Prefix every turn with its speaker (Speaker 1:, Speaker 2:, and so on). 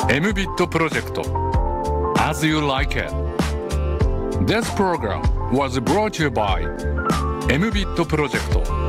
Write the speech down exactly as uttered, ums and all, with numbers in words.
Speaker 1: エムビット プロジェクト As You Like It. This program was brought to you by エムビット プロジェクト